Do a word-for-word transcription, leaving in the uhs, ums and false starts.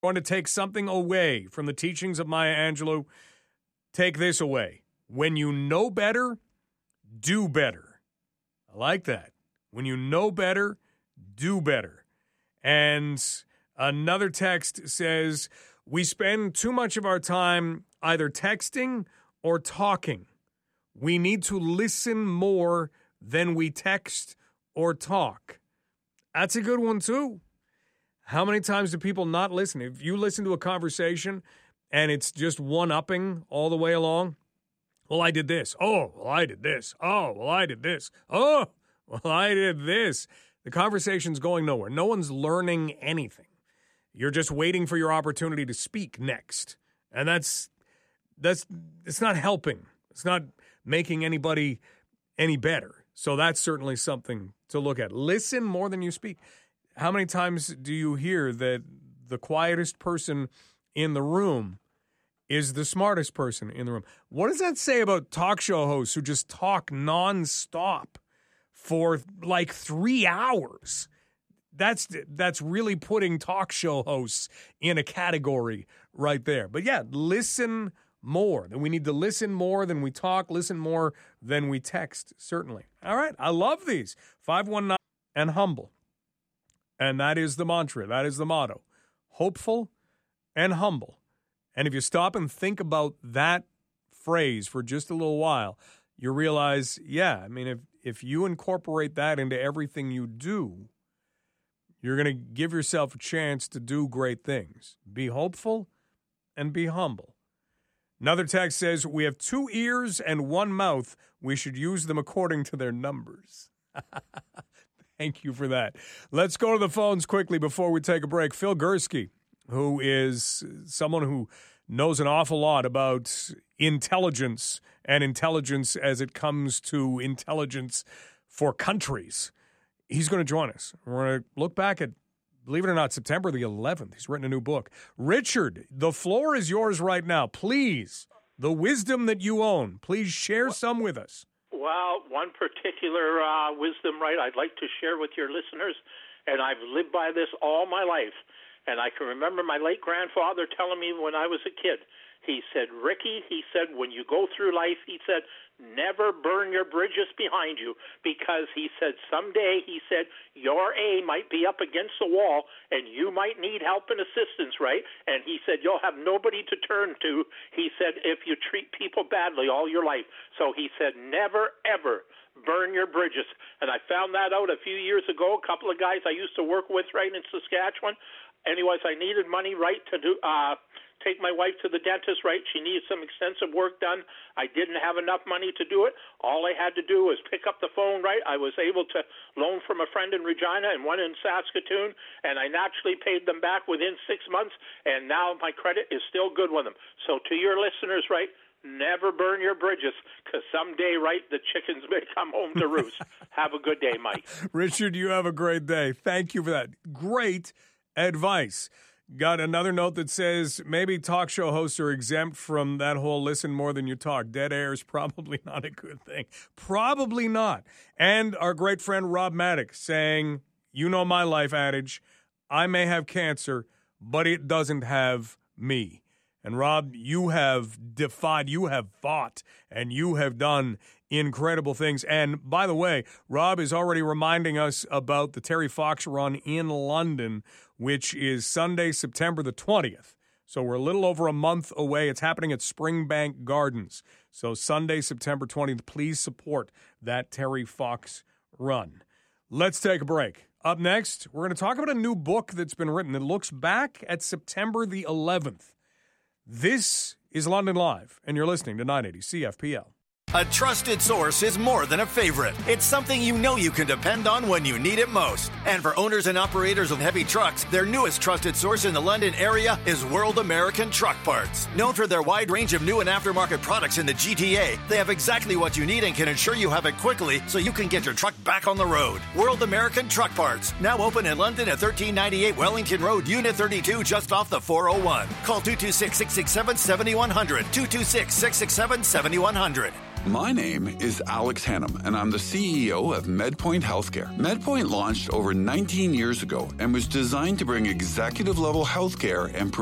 going to take something away from the teachings of Maya Angelou, take this away. When you know better, do better. I like that. When you know better, do better. And another text says, we spend too much of our time either texting or talking. We need to listen more than we text or talk. That's a good one, too. How many times do people not listen? If you listen to a conversation and it's just one-upping all the way along, well, I did this. Oh, well, I did this. Oh, well, I did this. Oh, well, I did this. The conversation's going nowhere. No one's learning anything. You're just waiting for your opportunity to speak next. And that's, that's, it's not helping. It's not making anybody any better. So that's certainly something to look at. Listen more than you speak. How many times do you hear that the quietest person in the room is the smartest person in the room? What does that say about talk show hosts who just talk nonstop for like three hours? That's that's really putting talk show hosts in a category right there. But yeah, listen more. We need to listen more than we talk, listen more than we text, certainly. All right, I love these. five one nine and humble. And that is the mantra. That is the motto. Hopeful and humble. And if you stop and think about that phrase for just a little while, you realize, yeah, I mean, if, if you incorporate that into everything you do, you're going to give yourself a chance to do great things. Be hopeful and be humble. Another text says, we have two ears and one mouth. We should use them according to their numbers. Thank you for that. Let's go to the phones quickly before we take a break. Phil Gursky, who is someone who knows an awful lot about intelligence and intelligence as it comes to intelligence for countries. He's going to join us. We're going to look back at, believe it or not, September the eleventh. He's written a new book. Richard, the floor is yours right now. Please, the wisdom that you own, please share some with us. Well, one particular uh, wisdom, right, I'd like to share with your listeners, and I've lived by this all my life. And I can remember my late grandfather telling me when I was a kid, he said, Ricky, he said, when you go through life, he said, never burn your bridges behind you, because he said someday, he said, your A might be up against the wall and you might need help and assistance, right? And he said, you'll have nobody to turn to, he said, if you treat people badly all your life. So he said, never, ever burn your bridges. And I found that out a few years ago. A couple of guys I used to work with right in Saskatchewan. Anyways, I needed money, right, to do uh take my wife to the dentist, right? She needed some extensive work done. I didn't have enough money to do it. All I had to do was pick up the phone, right? I was able to loan from a friend in Regina and one in Saskatoon, and I naturally paid them back within six months, and now my credit is still good with them. So to your listeners, right, never burn your bridges, because someday, right, the chickens may come home to roost. Have a good day, Mike. Richard, you have a great day. Thank you for that. Great advice. Got another note that says maybe talk show hosts are exempt from that whole listen more than you talk. Dead air is probably not a good thing. Probably not. And our great friend Rob Maddox saying, you know my life adage, I may have cancer, but it doesn't have me. And Rob, you have defied, you have fought, and you have done incredible things. And by the way, Rob is already reminding us about the Terry Fox run in London, which is Sunday, September the twentieth. So we're a little over a month away. It's happening at Springbank Gardens. So Sunday, September twentieth, please support that Terry Fox run. Let's take a break. Up next, we're going to talk about a new book that's been written that looks back at September the eleventh. This is London Live, and you're listening to nine eighty C F P L. A trusted source is more than a favorite. It's something you know you can depend on when you need it most. And for owners and operators of heavy trucks, their newest trusted source in the London area is World American Truck Parts. Known for their wide range of new and aftermarket products in the G T A, they have exactly what you need and can ensure you have it quickly so you can get your truck back on the road. World American Truck Parts, now open in London at thirteen ninety-eight Wellington Road, Unit thirty-two, just off the four oh one. Call two two six, six six seven, seven one zero zero, two two six, six six seven, seven one zero zero. My name is Alex Hannum, and I'm the C E O of MedPoint Healthcare. MedPoint launched over nineteen years ago and was designed to bring executive-level healthcare and